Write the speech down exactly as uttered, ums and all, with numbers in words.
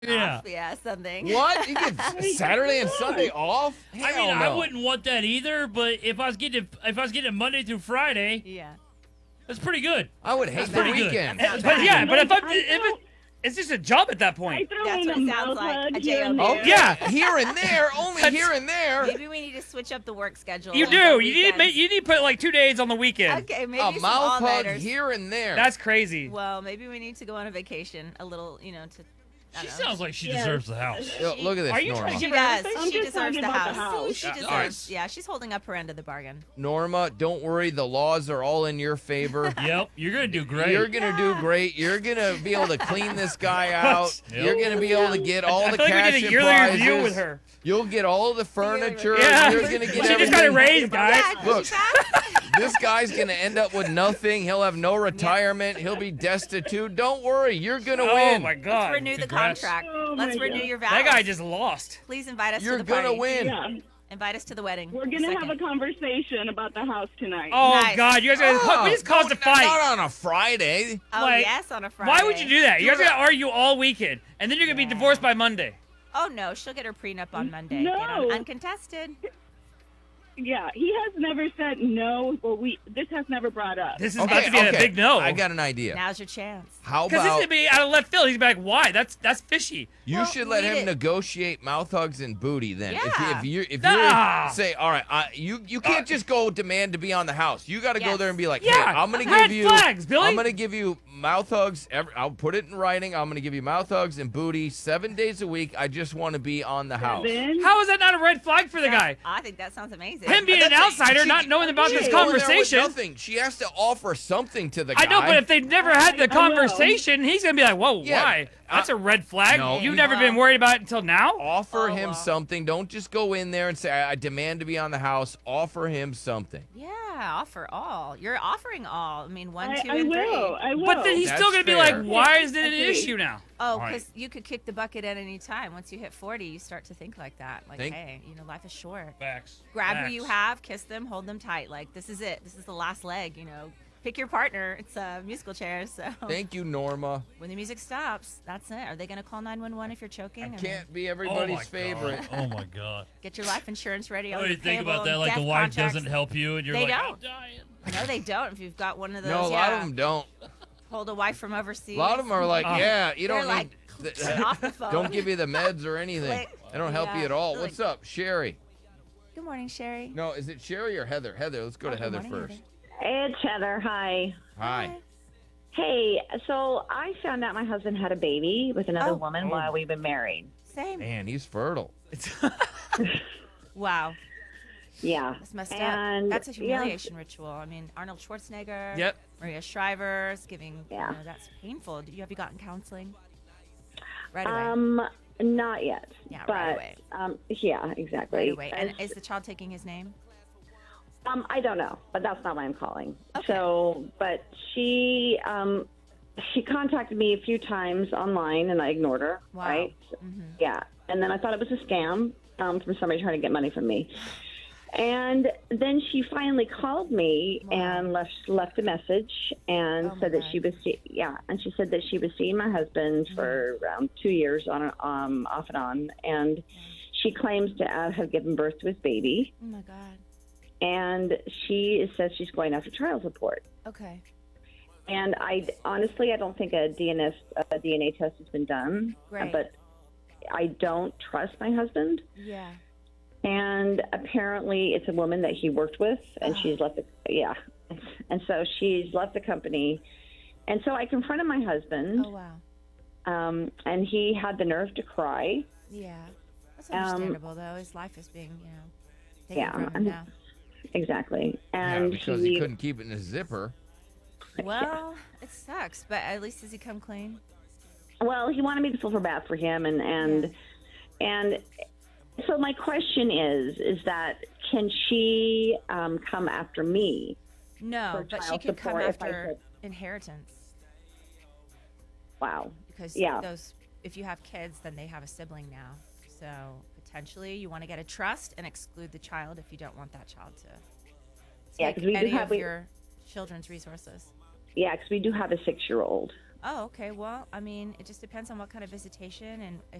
Yeah. off. Yeah, something. What? You get Saturday and Sunday off? Hell I mean, no. I wouldn't want that either. But if I was getting if I was getting Monday through Friday, Yeah. that's pretty good. I would hate That's the pretty good. weekend. That's But fine. yeah, but if, I'm, I if don't- it, it's just a job at that I point. throw That's in what a it mouth sounds like, hug a here and J O B. there. Yeah. Here and there, only That's- here and there. Maybe we need to switch up the work schedule. You on do. the You need to weekends. make, you need to put like two days on the weekend. Okay, maybe A some mouth hug all-nighters. here and there. That's crazy. Well, maybe we need to go on a vacation. A little, you know, to. I She don't know. sounds like she Yes. deserves the house. Yo, look at this, Are you Norma. trying to She give her does. everything? I'm She just deserves talking the about the house. house. She Yeah. deserves. Nice. Yeah, she's holding up her end of the bargain. Norma, don't worry. The laws are all in your favor. Yep, you're gonna do great. You're gonna do great. You're gonna be able to clean this guy out. Yep. You're gonna be able to get all I the feel like we cash did a and yearly review prizes. with her. You'll get all the furniture. Yeah. You're gonna get She just everything. got a raise, guys. Yeah, Look. she's back. This guy's gonna end up with nothing. He'll have no retirement. He'll be destitute. Don't worry. You're gonna Oh win. my Let's god. renew the Congrats. contract. Oh Let's my renew God. your vows. That guy just lost. Please invite us You're to the gonna party. win. Yeah. Invite us to the wedding. We're going to have Second. a conversation about the house tonight. Oh Nice. god, you guys Oh, we just caused no, a fight. Not on a Friday. Oh like, yes, on a Friday. Why would you do that? You guys Do are gonna argue all weekend, and then you're gonna be Yeah. divorced by Monday. Oh no, she'll get her prenup on Monday. No. Get on uncontested. Yeah, he has never said no. Well, we this has never brought up. This is Okay, about to be okay. a big no. I got an idea. Now's your chance. How Because this is about gonna be out of left field. He's gonna be like, why? That's that's fishy. you Well, should let read him it. negotiate mouth hugs and booty then. If, Yeah. if you if Nah. you say, all right, I, you you can't Uh, just go demand to be on the house. You got to go Yes. there and be like, Yeah, hey, I'm gonna red give you flags, Billy. I'm gonna give you mouth hugs. Every, I'll put it in writing. I'm gonna give you mouth hugs and booty seven days a week. I just want to be on the house. Seven? How is that not a red flag for the guy? I think that sounds amazing. Him being an That's like- outsider, she- not knowing about she's this going there with conversation. nothing. She has to offer something to the guy. I know, but if they've never had the I- I will. conversation, he's gonna be like, "Whoa, Yeah, why? That's uh, a red flag. no, You've you- never been worried about it until now." offer Oh, him wow. something. Don't just go in there and say, I, I demand to be on the house. Offer him something. Yeah, offer all. You're offering all. I mean, one, I, two, I and will. three. I will. But then he's That's still gonna be fair. like, "Why is it an Okay. issue now?" Oh, Right. because you could kick the bucket at any time. Once you hit forty, you start to think like that. Like, Think- hey, you know, life is short. Facts. Grab Facts. who you have, kiss them, hold them tight. Like, this is it. This is the last leg, you know. Pick your partner. It's a musical chairs. So Thank you, Norma. when the music stops, that's it. Are they going to call nine one one if you're choking? I mean, can't be Oh everybody's my favorite. God. Oh my god. get your life insurance ready. all Oh, your you think payable about that, and like the death wife contracts. doesn't help you, and you're They like, don't. I'm dying. No, they don't. If you've got one of those, No, a lot yeah, of them don't. hold a wife from overseas. A lot of them are like, Oh. yeah, you They're don't like, need. "Click off the phone." Don't give you the meds or anything. Click. They don't help you Yeah. at all. Like- What's up, Sherry? Good morning, Sherry. No, is it Sherry or Heather? Heather, let's go Oh, to good Heather morning, first. Heather. It's Heather. Hi. Hi. Hey, so I found out my husband had a baby with another Oh. woman while we've been married. Same. Man, he's fertile. Wow. Yeah. That's messed And, up. That's a yeah, humiliation ritual. I mean, Arnold Schwarzenegger. Yep. Maria Shriver's giving. Yeah. You know, that's painful. Did you have you gotten counseling? Right away. Um, not yet. Yeah, but, right away. Um, yeah, exactly. right away. And As- is the child taking his name? Um, I don't know, but that's not why I'm calling. Okay. So, but she, um, she contacted me a few times online, and I ignored her. Wow. Right? Mm-hmm. Yeah, and then I thought it was a scam um, from somebody trying to get money from me. And then she finally called me Wow. and left left a message and Oh, my said that God. she was see- yeah, and she said that she was seeing my husband Mm-hmm. for around two years on and- um off and on, and she claims to uh, have given birth to his baby, Oh my God. and she says she's going after child support. Okay. And I honestly, I don't think a D N S a D N A test has been done, Right. but I don't trust my husband. Yeah. And apparently, it's a woman that he worked with, and she's left. The, yeah, and so she's left the company. And so I confronted my husband, Oh wow. um, and he had the nerve to cry. Yeah. That's Um, understandable though. His life is being, you know, taken Yeah, from him I'm- now. Exactly, Yeah, and because he, he couldn't keep it in his zipper. Well, it sucks, but at least has he come clean? well, he wanted me to feel for bad for him, and and and so my question is, is that can she um, come after me? No, For but she child could come support if I after could- inheritance Wow. because Yeah. those if you have kids, then they have a sibling now. So potentially, you want to get a trust and exclude the child if you don't want that child to Yeah, take 'cause we do any have- of we- your children's resources. Yeah, because we do have a six-year-old. Oh, okay. Well, I mean, it just depends on what kind of visitation and if